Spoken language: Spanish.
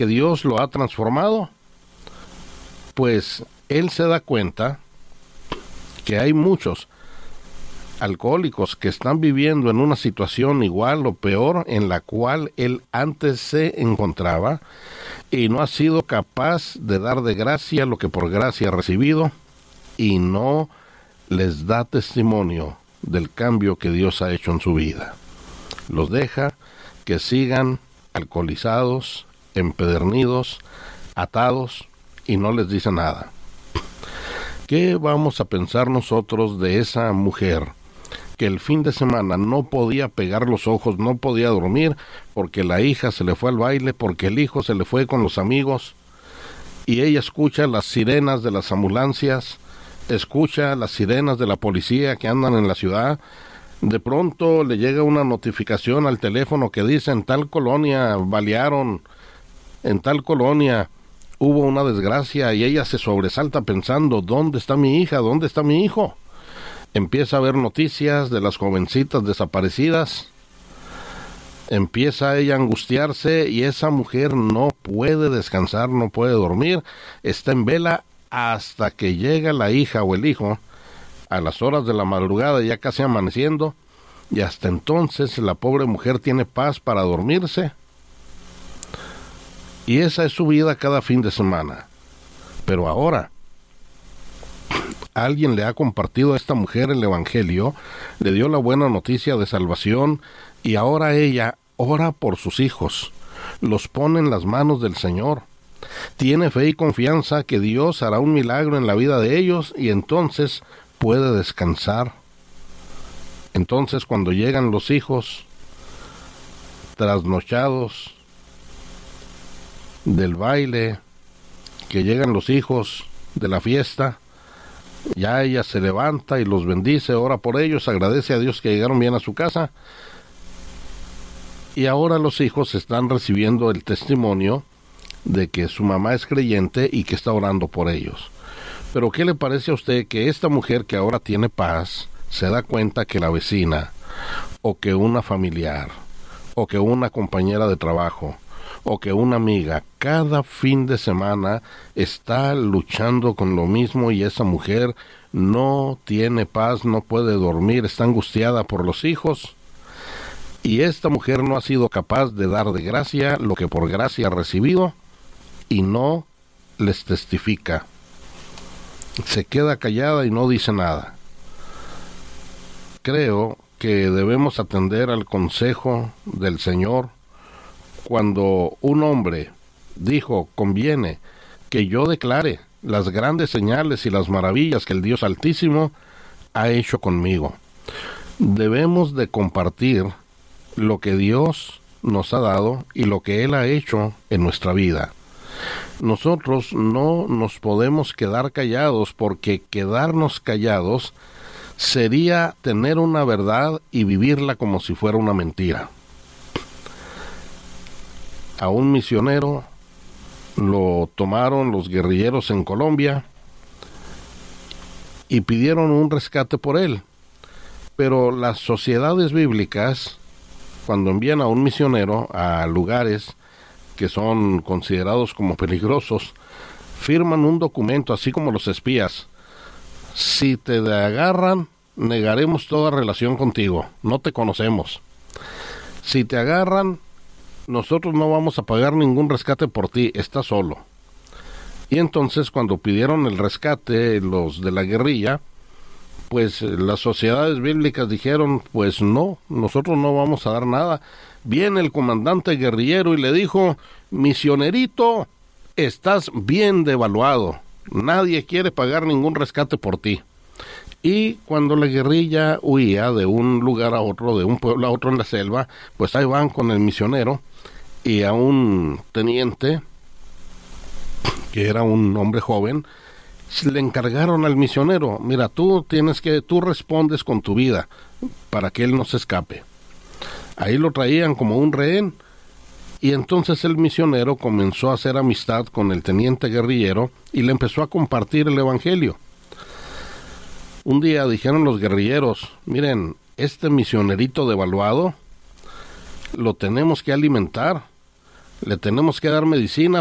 que Dios lo ha transformado? Pues él se da cuenta que hay muchos alcohólicos que están viviendo en una situación igual o peor en la cual él antes se encontraba y no ha sido capaz de dar de gracia lo que por gracia ha recibido y no les da testimonio del cambio que Dios ha hecho en su vida. Los deja que sigan alcoholizados, empedernidos, atados y no les dice nada. ¿Qué vamos a pensar nosotros de esa mujer que el fin de semana no podía pegar los ojos, no podía dormir porque la hija se le fue al baile, porque el hijo se le fue con los amigos y ella escucha las sirenas de las ambulancias, escucha las sirenas de la policía que andan en la ciudad? De pronto le llega una notificación al teléfono que dice: en tal colonia balearon, en tal colonia hubo una desgracia, y ella se sobresalta pensando: ¿dónde está mi hija? ¿Dónde está mi hijo? Empieza a ver noticias de las jovencitas desaparecidas, empieza ella a angustiarse y esa mujer no puede descansar, no puede dormir, está en vela hasta que llega la hija o el hijo a las horas de la madrugada, ya casi amaneciendo, y hasta entonces la pobre mujer tiene paz para dormirse. Y esa es su vida cada fin de semana. Pero ahora alguien le ha compartido a esta mujer el evangelio, le dio la buena noticia de salvación, y ahora ella ora por sus hijos, los pone en las manos del Señor, tiene fe y confianza que Dios hará un milagro en la vida de ellos, y entonces puede descansar. Entonces, cuando llegan los hijos trasnochados del baile, que llegan los hijos de la fiesta, ya ella se levanta y los bendice, ora por ellos, agradece a Dios que llegaron bien a su casa, y ahora los hijos están recibiendo el testimonio de que su mamá es creyente y que está orando por ellos. Pero ¿qué le parece a usted que esta mujer que ahora tiene paz se da cuenta que la vecina, o que una familiar, o que una compañera de trabajo, o que una amiga, cada fin de semana está luchando con lo mismo, y esa mujer no tiene paz, no puede dormir, está angustiada por los hijos, y esta mujer no ha sido capaz de dar de gracia lo que por gracia ha recibido, y no les testifica? Se queda callada y no dice nada. Creo que debemos atender al consejo del Señor cuando un hombre dijo: conviene que yo declare las grandes señales y las maravillas que el Dios Altísimo ha hecho conmigo. Debemos de compartir lo que Dios nos ha dado y lo que Él ha hecho en nuestra vida. Nosotros no nos podemos quedar callados, porque quedarnos callados sería tener una verdad y vivirla como si fuera una mentira. A un misionero lo tomaron los guerrilleros en Colombia y pidieron un rescate por él. Pero las sociedades bíblicas, cuando envían a un misionero a lugares que son considerados como peligrosos, firman un documento, así como los espías: si te agarran, negaremos toda relación contigo, no te conocemos. Si te agarran, nosotros no vamos a pagar ningún rescate por ti, estás solo. Y entonces, cuando pidieron el rescate los de la guerrilla, pues las sociedades bíblicas dijeron: pues no, nosotros no vamos a dar nada. Viene el comandante guerrillero y le dijo: misionerito, estás bien devaluado, nadie quiere pagar ningún rescate por ti. Y cuando la guerrilla huía de un lugar a otro, de un pueblo a otro en la selva, pues ahí van con el misionero, y a un teniente, que era un hombre joven, le encargaron al misionero: mira, tú respondes con tu vida para que él no se escape. Ahí lo traían como un rehén, y entonces el misionero comenzó a hacer amistad con el teniente guerrillero y le empezó a compartir el evangelio. Un día dijeron los guerrilleros: miren, este misionerito devaluado lo tenemos que alimentar, le tenemos que dar medicina